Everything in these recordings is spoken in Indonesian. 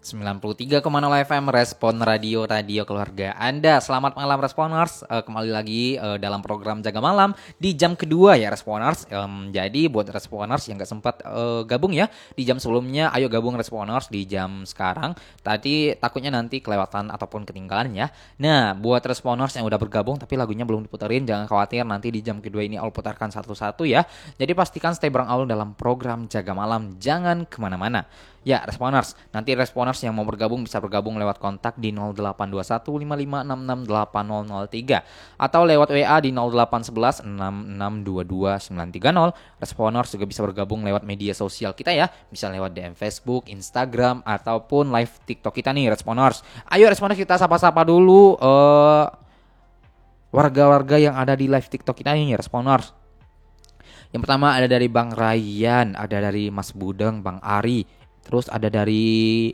93,0 FM Respon Radio, radio keluarga Anda. Selamat malam Responers. Kembali lagi dalam program Jaga Malam di jam kedua ya Responers. Jadi buat Responers yang gak sempat gabung ya di jam sebelumnya, ayo gabung Responers di jam sekarang. Tadi takutnya nanti kelewatan ataupun ketinggalan ya. Nah, buat Responers yang udah bergabung tapi lagunya belum diputerin, jangan khawatir, nanti di jam kedua ini I'll putarkan satu-satu ya. Jadi pastikan stay bareng Aul dalam program Jaga Malam, jangan kemana-mana. Ya, Responers, nanti Responers yang mau bergabung bisa bergabung lewat kontak di 082155668003 atau lewat WA di 0811662290. Responers juga bisa bergabung lewat media sosial kita ya, bisa lewat DM Facebook, Instagram ataupun live TikTok kita nih Responers. Ayo Responers, kita sapa-sapa dulu warga-warga yang ada di live TikTok kita nih Responers. Yang pertama ada dari Bang Ryan, ada dari Mas Budeng, Bang Ari. Terus ada dari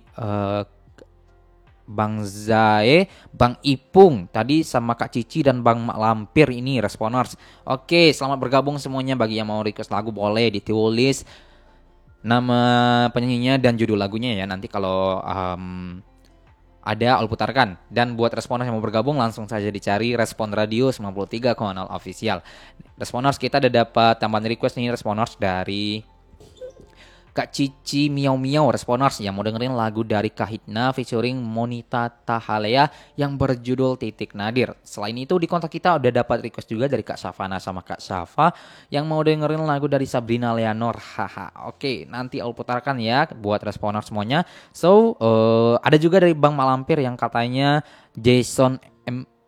Bang Zae, Bang Ipung, tadi sama Kak Cici dan Bang Mak Lampir ini Responers. Oke, selamat bergabung semuanya. Bagi yang mau request lagu boleh ditulis nama penyanyinya dan judul lagunya ya. Nanti kalau ada I'll putarkan. Dan buat Responers yang mau bergabung langsung saja dicari Respon Radio 93,0 official. Responers, kita udah dapat tambahan request nih Responers dari Kak Cici Miau Miau Responers yang mau dengerin lagu dari Kahitna featuring Monita Tahalea yang berjudul Titik Nadir. Selain itu di kontak kita udah dapat request juga dari Kak Safana sama Kak Safa yang mau dengerin lagu dari Sabrina Leonor. Haha. Oke, nanti I'll putarkan ya buat Responers semuanya. So, ada juga dari Bang Malampir yang katanya Jason